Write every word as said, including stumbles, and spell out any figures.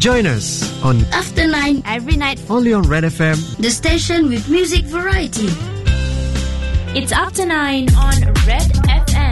Join us on After Nine every night, only on Red F M, the station with music variety. It's After Nine on Red F M.